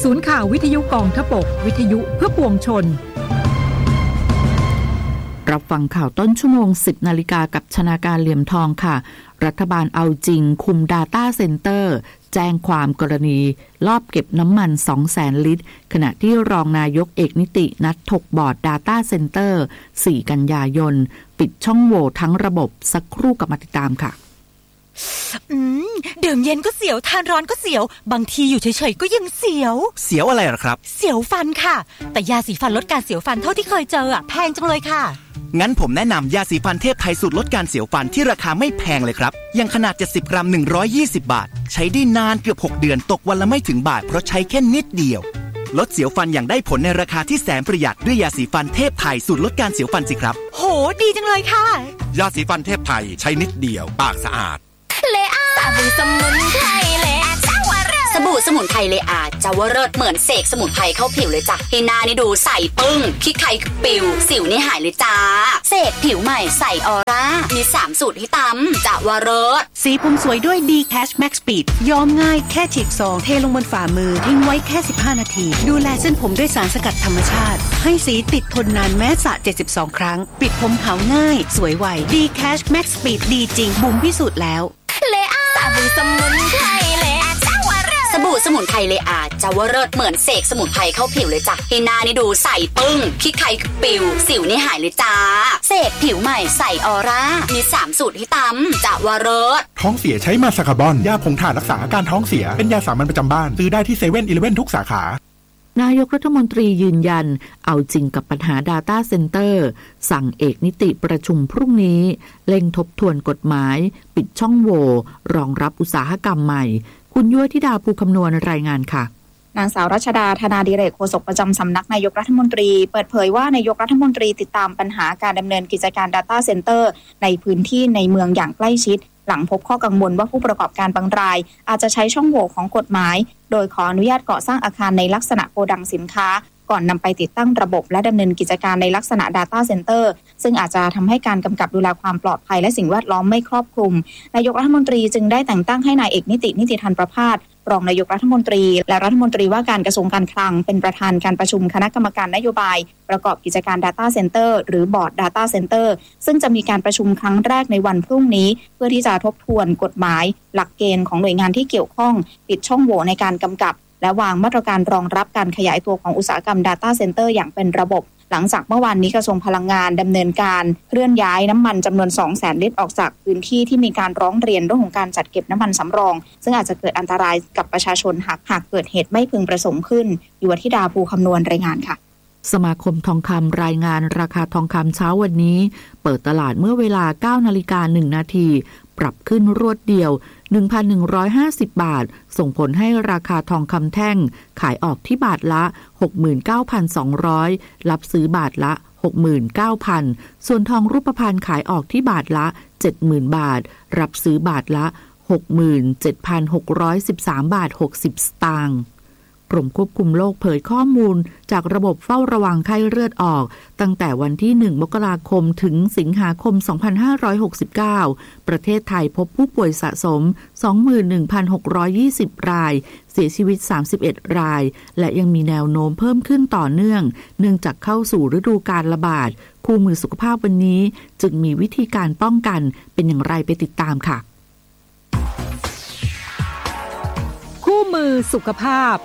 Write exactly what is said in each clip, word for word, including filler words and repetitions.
ศูนย์ข่าววิทยุกองทพบกวิทยุเพื่อปวงชนรับฟังข่าวต้นชั่วโมง สิบนาฬิกากับชนาการเหลี่ยมทองค่ะรัฐบาลเอาจริงคุม Data Center แจ้งความกรณีลอบเก็บน้ำมัน สองแสน ลิตรขณะที่รองนายกเอกนิตินัดถกบอร์ด Data Center สี่ กันยายนปิดช่องโหว่ทั้งระบบสักครู่กับมาติดตามค่ะอืมดื่มเย็นก็เสียวทานร้อนก็เสียวบางทีอยู่เฉยๆก็ยังเสียวเสียวอะไรหรอครับเสียวฟันค่ะแต่ยาสีฟันลดการเสียวฟันเท่าที่เคยเจออ่ะแพงจังเลยค่ะงั้นผมแนะนำยาสีฟันเทพไทยสูตรลดการเสียวฟันที่ราคาไม่แพงเลยครับอย่างขนาดเจ็ดสิบกรัมหนึ่งร้อยยี่สิบบาทใช้ได้นานเกือบหกเดือนตกวันละไม่ถึงบาทเพราะใช้แค่นิดเดียวลดเสียวฟันอย่างได้ผลในราคาที่แสนประหยัดด้วยยาสีฟันเทพไทยสูตรลดการเสียวฟันสิครับโหดีจังเลยค่ะยาสีฟันเทพไทยใช้นิดเดียวปากสะอาดเลอาสบู่สมุนไพรเลอาเจ้าวเริศสบู่สมุนไพรเลอาเจ้าวเริศเหมือนเสกสมุนไพรเข้าผิวเลยจ้ะให้หน้านี่ดูใสปึ้งขี้ไข่ปิวสิวนี่หายเลยจ้าเสกผิวใหม่ใสออร่ามีสามสูตรให้ตำเจ้าวเริศสีผมสวยด้วย D Cash Max Speed ย้อมง่ายแค่ฉีกซองเทลงบนฝ่ามือทิ้งไว้แค่สิบห้านาทีดูแลเส้นผมด้วยสารสกัดธรรมชาติให้สีติดทนนานแม้สระเจ็ดสิบสองครั้งปิดผมขาวง่ายสวยไว D Cash Max Speed ดีจริงบุ๋มพิสูจน์แล้วเลอาสบู่สมุนไพรเลอาเจ้าวเริศสบู่สมุนไพรเลอาเจ้าวเริศเหมือนเสกสมุนไพรเข้าผิวเลยจ้ะให้หน้านี่ดูใสปึ้งขี้ไข่ปิวสิวนี่หายเลยจ้าเสกผิวใหม่ใสออร่ามีสามสูตรให้ตำเจ้าวเริศท้องเสียใช้มาสคาบอนยาผงถ่านรักษาอาการท้องเสียเป็นยาสามัญประจำบ้านซื้อได้ที่เซเว่นอีเลฟเว่นทุกสาขานายกรัฐมนตรียืนยันเอาจริงกับปัญหา Data Center สั่งเอกนิติประชุมพรุ่งนี้เร่งทบทวนกฎหมายปิดช่องโหว่รองรับอุตสาหกรรมใหม่คุณยั่วธิดาภูคำนวณรายงานค่ะนางสาวรัชดาธนาดิเรกโฆษกประจำสำนักนายกรัฐมนตรีเปิดเผยว่านายกรัฐมนตรีติดตามปัญหาการดำเนินกิจการ Data Center ในพื้นที่ในเมืองอย่างใกล้ชิดหลังพบข้อกังวลว่าผู้ประกอบการบางรายอาจจะใช้ช่องโหว่ของกฎหมายโดยขออนุญาตก่อสร้างอาคารในลักษณะโกดังสินค้าก่อนนำไปติดตั้งระบบและดำเนินกิจการในลักษณะ Data Center ซึ่งอาจจะทำให้การกำกับดูแลความปลอดภัยและสิ่งแวดล้อมไม่ครอบคลุมนายกรัฐมนตรีจึงได้แต่งตั้งให้นายเอกนิตินิติธรรมประภาสรองนายกรัฐมนตรีและรัฐมนตรีว่าการกระทรวงการคลังเป็นประธานการประชุมคณะกรรมการนโยบายประกอบกิจการ Data Center หรือบอร์ด Data Center ซึ่งจะมีการประชุมครั้งแรกในวันพรุ่งนี้เพื่อที่จะทบทวนกฎหมายหลักเกณฑ์ของหน่วยงานที่เกี่ยวข้องปิดช่องโหว่ในการกำกับและวางมาตรการรองรับการขยายตัวของอุตสาหกรรม Data Center อย่างเป็นระบบหลังจากเมื่อวานนี้กระทรวงพลังงานดำเนินการเคลื่อนย้ายน้ำมันจำนวน สองแสน ลิตรออกจากพื้นที่ที่มีการร้องเรียนเรื่องของการจัดเก็บน้ำมันสำรองซึ่งอาจจะเกิดอันตรายกับประชาชนหากหากเกิดเหตุไม่พึงประสงค์ขึ้นยุวธิดาภูคำนวณรายงานค่ะสมาคมทองคำรายงานราคาทองคำเช้าวันนี้เปิดตลาดเมื่อเวลา เก้านาฬิกาหนึ่งนาทีปรับขึ้นรวดเดียว หนึ่งพันหนึ่งร้อยห้าสิบ บาทส่งผลให้ราคาทองคำแท่งขายออกที่บาทละ หกหมื่นเก้าพันสองร้อย รับซื้อบาทละ หกหมื่นเก้าพัน ส่วนทองรูปพรรณขายออกที่บาทละ เจ็ดหมื่น บาทรับซื้อบาทละ หกหมื่นเจ็ดพันหกร้อยสิบสาม บาท หกสิบ สตางค์กรมควบคุมโรคเผยข้อมูลจากระบบเฝ้าระวังไข้เลือดออกตั้งแต่วันที่หนึ่งมกราคมถึงสิงหาคมสองพันห้าร้อยหกสิบเก้าประเทศไทยพบผู้ป่วยสะสม สองหมื่นหนึ่งพันหกร้อยยี่สิบ รายเสียชีวิตสามสิบเอ็ดรายและยังมีแนวโน้มเพิ่มขึ้นต่อเนื่องเนื่องจากเข้าสู่ฤดูการระบาดคู่มือสุขภาพวันนี้จึงมีวิธีการป้องกันเป็นอย่างไรไปติดตามค่ะคู่มือสุขภาพ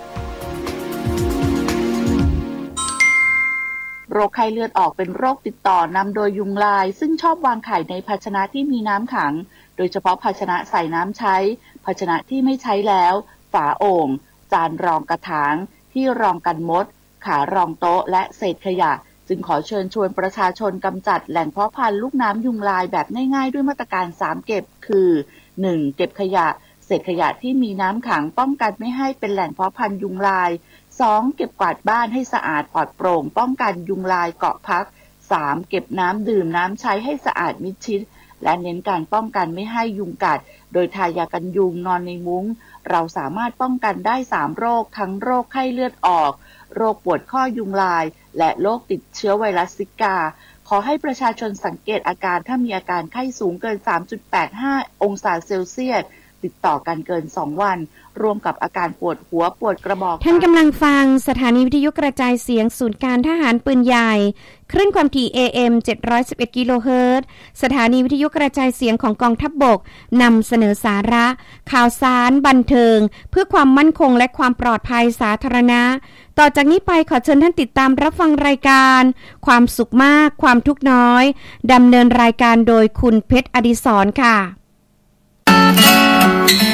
โรคไข้เลือดออกเป็นโรคติดต่อนำโดยยุงลายซึ่งชอบวางไข่ในภาชนะที่มีน้ำขังโดยเฉพาะภาชนะใส่น้ำใช้ภาชนะที่ไม่ใช้แล้วฝาโอ่งจานรองกระถางที่รองกันมดขารองโต๊ะและเศษขยะจึงขอเชิญชวนประชาชนกำจัดแหล่งเพาะพันธุ์ลูกน้ำยุงลายแบบง่ายๆด้วยมาตรการสามเก็บคือ หนึ่ง เก็บขยะเศษขยะที่มีน้ำขังป้องกันไม่ให้เป็นแหล่งเพาะพันธุ์ยุงลายสองเก็บกวาดบ้านให้สะอาดปลอดโปร่งป้องกันยุงลายเกาะพักสามเก็บน้ำดื่มน้ำใช้ให้สะอาดมิดชิดและเน้นการป้องกันไม่ให้ยุงกัดโดยทายากันยุงนอนในมุ้งเราสามารถป้องกันได้สามโรคทั้งโรคไข้เลือดออกโรคปวดข้อยุงลายและโรคติดเชื้อไวรัสซิกาขอให้ประชาชนสังเกตอาการถ้ามีอาการไข้สูงเกิน สามจุดแปดห้า องศาเซลเซียสติดต่อกันเกินสองวันร่วมกับอาการปวดหัวปวดกระบอกท่านกำลังฟังสถานีวิทยุกระจายเสียงศูนย์การทหารปืนใหญ่คลื่นความถี่ เอ เอ็ม เจ็ดร้อยสิบเอ็ด กิโลเฮิรตซ์สถานีวิทยุกระจายเสียงของกองทัพบกนำเสนอสาระข่าวสารบันเทิงเพื่อความมั่นคงและความปลอดภัยสาธารณะต่อจากนี้ไปขอเชิญท่านติดตามรับฟังรายการความสุขมากความทุกข์น้อยดำเนินรายการโดยคุณเพชรอดิศรค่ะ